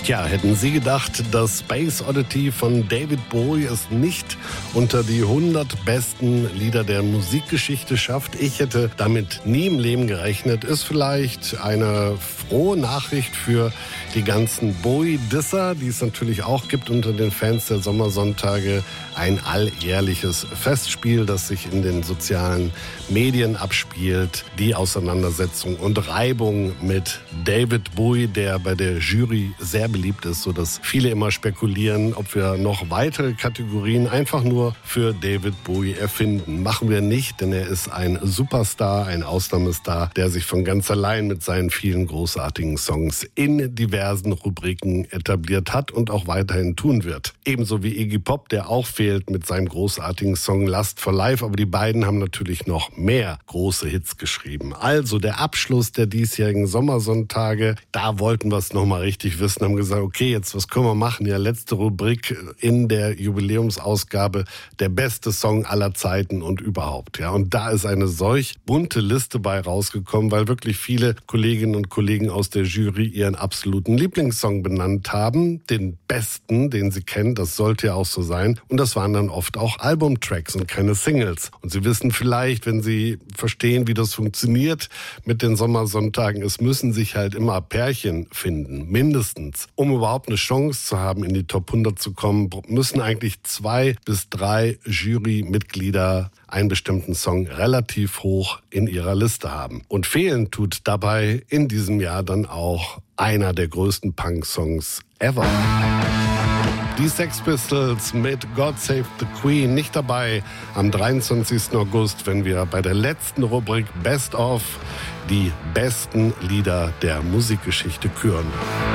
Tja, hätten Sie gedacht, dass Space Oddity von David Bowie es nicht unter die 100 besten Lieder der Musikgeschichte schafft? Ich hätte damit nie im Leben gerechnet. Ist vielleicht eine frohe Nachricht für die ganzen Bowie-Disser, die es natürlich auch gibt unter den Fans der Sommersonntage. Ein alljährliches Festspiel, das sich in den sozialen Medien abspielt. Die Auseinandersetzung und Reibung mit David Bowie, der bei der Jury sehr beliebt ist, sodass viele immer spekulieren, ob wir noch weitere Kategorien einfach nur für David Bowie erfinden. Machen wir nicht, denn er ist ein Superstar, ein Ausnahmestar, der sich von ganz allein mit seinen vielen großartigen Songs in diversen Rubriken etabliert hat und auch weiterhin tun wird. Ebenso wie Iggy Pop, der auch fehlt mit seinem großartigen Song Lust for Life, aber die beiden haben natürlich noch mehr große Hits geschrieben. Also der Abschluss der diesjährigen Sommersonntage, da wollten wir es nochmal richtig wissen, haben gesagt, okay, jetzt was können wir machen? Ja, letzte Rubrik in der Jubiläumsausgabe, der beste Song aller Zeiten und überhaupt. Ja, und da ist eine solch bunte Liste bei rausgekommen, weil wirklich viele Kolleginnen und Kollegen aus der Jury ihren absoluten Lieblingssong benannt haben, den besten, den sie kennen, das sollte ja auch so sein. Und das waren dann oft auch Albumtracks und keine Singles. Und Sie wissen vielleicht, wenn Sie verstehen, wie das funktioniert mit den Sommersonntagen, es müssen sich halt immer Pärchen finden, mindestens. Um überhaupt eine Chance zu haben, in die Top 100 zu kommen, müssen eigentlich 2 bis 3 Jurymitglieder einen bestimmten Song relativ hoch in ihrer Liste haben. Und fehlen tut dabei in diesem Jahr dann auch einer der größten Punk-Songs ever. Die Sex Pistols mit God Save the Queen nicht dabei am 23. August, wenn wir bei der letzten Rubrik Best of die besten Lieder der Musikgeschichte küren.